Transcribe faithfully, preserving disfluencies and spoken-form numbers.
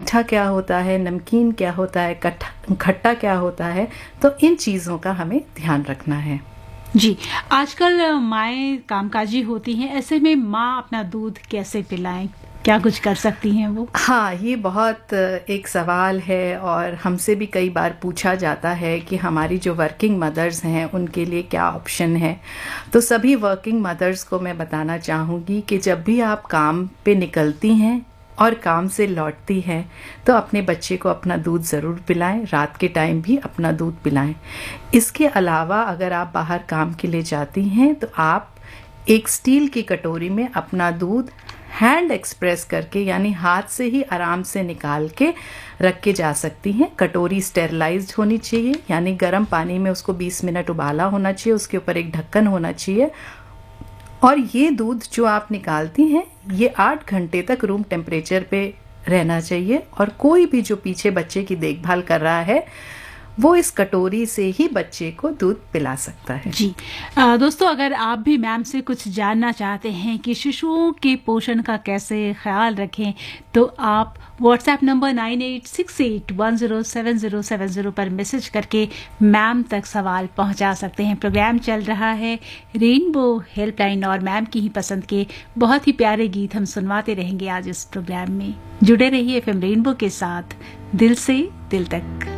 मीठा क्या होता है, नमकीन क्या होता है, खट्टा क्या होता है, तो इन चीज़ों का हमें ध्यान रखना है। जी, आजकल माएँ कामकाजी होती हैं, ऐसे में माँ अपना दूध कैसे पिलाएं? क्या कुछ कर सकती हैं वो? हाँ, ये बहुत एक सवाल है और हमसे भी कई बार पूछा जाता है कि हमारी जो वर्किंग मदर्स हैं उनके लिए क्या ऑप्शन है। तो सभी वर्किंग मदर्स को मैं बताना चाहूँगी कि जब भी आप काम पे निकलती हैं और काम से लौटती हैं तो अपने बच्चे को अपना दूध ज़रूर पिलाएं, रात के टाइम भी अपना दूध पिलाएं। इसके अलावा अगर आप बाहर काम के लिए जाती हैं तो आप एक स्टील की कटोरी में अपना दूध हैंड एक्सप्रेस करके यानी हाथ से ही आराम से निकाल के रख के जा सकती हैं। कटोरी स्टेरलाइज्ड होनी चाहिए, यानी गर्म पानी में उसको बीस मिनट उबाला होना चाहिए, उसके ऊपर एक ढक्कन होना चाहिए। और ये दूध जो आप निकालती हैं ये आठ घंटे तक रूम टेम्परेचर पे रहना चाहिए और कोई भी जो पीछे बच्चे की देखभाल कर रहा है वो इस कटोरी से ही बच्चे को दूध पिला सकता है। जी आ, दोस्तों, अगर आप भी मैम से कुछ जानना चाहते हैं कि शिशुओं के पोषण का कैसे ख्याल रखें तो आप WhatsApp number nine eight six eight one zero seven zero seven zero पर मैसेज करके मैम तक सवाल पहुंचा सकते हैं। प्रोग्राम चल रहा है रेनबो हेल्पलाइन और मैम की ही पसंद के बहुत ही प्यारे गीत हम सुनवाते रहेंगे आज इस प्रोग्राम में। जुड़े रहिए एफएम रेनबो के साथ, दिल से दिल तक।